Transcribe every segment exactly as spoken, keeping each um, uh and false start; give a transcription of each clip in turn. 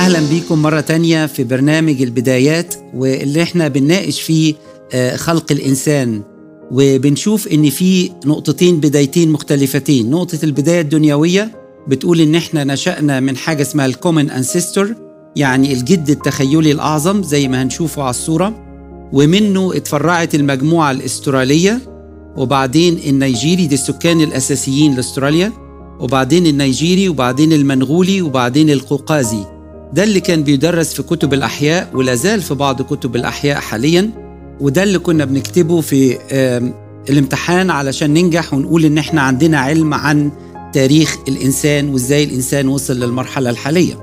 أهلا بيكم مرة تانية في برنامج البدايات، واللي احنا بنناقش فيه خلق الإنسان، وبنشوف إن في نقطتين بدايتين مختلفتين. نقطة البداية الدنيوية بتقول إن احنا نشأنا من حاجة اسمها الكومن أنسيستور، يعني الجد التخيلي الأعظم زي ما هنشوفه على الصورة، ومنه اتفرعت المجموعة الأسترالية، وبعدين النيجيري، دي السكان الأساسيين لأستراليا، وبعدين النيجيري، وبعدين المنغولي، وبعدين القوقازي. ده اللي كان بيدرس في كتب الأحياء ولا زال في بعض كتب الأحياء حالياً، وده اللي كنا بنكتبه في الامتحان علشان ننجح ونقول إن احنا عندنا علم عن تاريخ الإنسان وإزاي الإنسان وصل للمرحلة الحالية.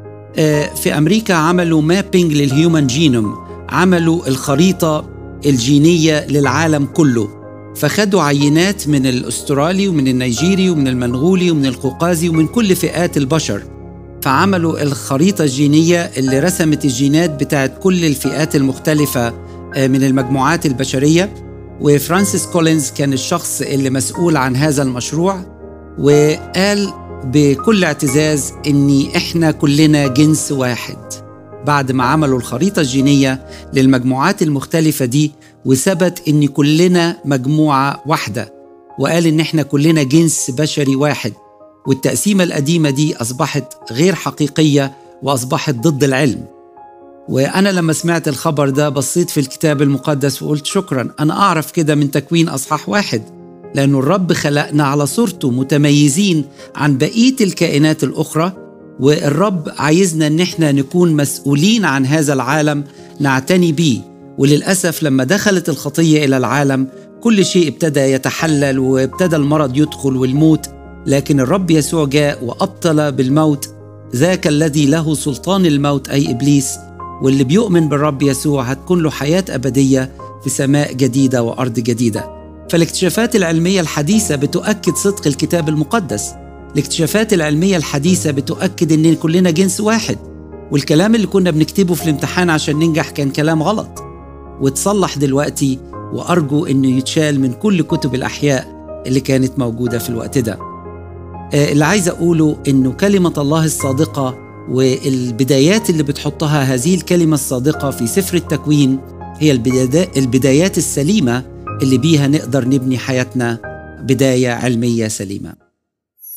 في أمريكا عملوا مابينج للهيومن جينوم، عملوا الخريطة الجينية للعالم كله، فخدوا عينات من الأسترالي ومن النيجيري ومن المنغولي ومن القوقازي ومن كل فئات البشر، فعملوا الخريطة الجينية اللي رسمت الجينات بتاعت كل الفئات المختلفة من المجموعات البشرية. وفرانسيس كولينز كان الشخص اللي مسؤول عن هذا المشروع، وقال بكل اعتزاز إن إحنا كلنا جنس واحد بعد ما عملوا الخريطة الجينية للمجموعات المختلفة دي، وثبت إن كلنا مجموعة واحدة، وقال إن إحنا كلنا جنس بشري واحد. والتقسيمة القديمة دي أصبحت غير حقيقية وأصبحت ضد العلم. وأنا لما سمعت الخبر ده بصيت في الكتاب المقدس وقلت شكراً، أنا أعرف كده من تكوين أصحاح واحد، لأن الرب خلقنا على صورته متميزين عن بقية الكائنات الأخرى، والرب عايزنا إن احنا نكون مسؤولين عن هذا العالم، نعتني بيه. وللأسف لما دخلت الخطية إلى العالم كل شيء ابتدى يتحلل، وابتدى المرض يدخل والموت، لكن الرب يسوع جاء وأبطل بالموت ذاك الذي له سلطان الموت أي إبليس. واللي بيؤمن بالرب يسوع هتكون له حياة أبدية في سماء جديدة وأرض جديدة. فالاكتشافات العلمية الحديثة بتؤكد صدق الكتاب المقدس. الاكتشافات العلمية الحديثة بتؤكد إن كلنا جنس واحد، والكلام اللي كنا بنكتبه في الامتحان عشان ننجح كان كلام غلط، وتصلح دلوقتي، وأرجو إنه يتشال من كل كتب الأحياء اللي كانت موجودة في الوقت ده. اللي عايز أقوله إنه كلمة الله الصادقة والبدايات اللي بتحطها هذه الكلمة الصادقة في سفر التكوين هي البدايات السليمة اللي بيها نقدر نبني حياتنا بداية علمية سليمة.